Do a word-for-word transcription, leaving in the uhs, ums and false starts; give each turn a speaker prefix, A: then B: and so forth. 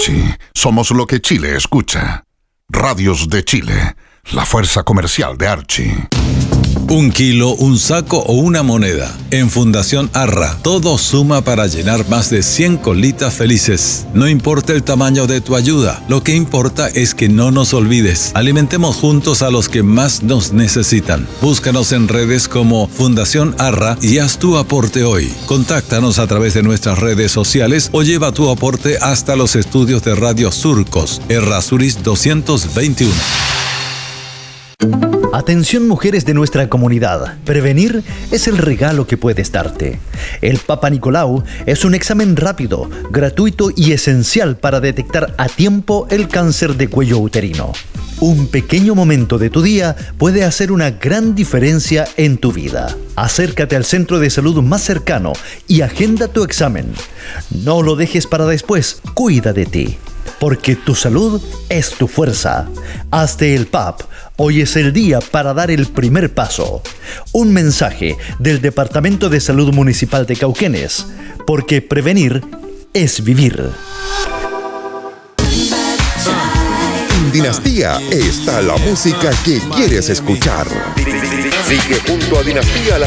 A: Archie, somos lo que Chile escucha. Radios de Chile, la fuerza comercial de Archie.
B: Un kilo, un saco o una moneda. En Fundación Arra, todo suma para llenar más de cien colitas felices. No importa el tamaño de tu ayuda, lo que importa es que no nos olvides. Alimentemos juntos a los que más nos necesitan. Búscanos en redes como Fundación Arra y haz tu aporte hoy. Contáctanos a través de nuestras redes sociales o lleva tu aporte hasta los estudios de Radio Surcos, Errázuriz doscientos veintiuno.
C: Atención mujeres de nuestra comunidad, prevenir es el regalo que puedes darte. El Papa Nicolau es un examen rápido, gratuito y esencial para detectar a tiempo el cáncer de cuello uterino. Un pequeño momento de tu día puede hacer una gran diferencia en tu vida. Acércate al centro de salud más cercano y agenda tu examen. No lo dejes para después, cuida de ti. Porque tu salud es tu fuerza. Hazte el P A P. Hoy es el día para dar el primer paso. Un mensaje del Departamento de Salud Municipal de Cauquenes. Porque prevenir es vivir.
D: En Dinastía está la música que quieres escuchar. Sigue junto a Dinastía la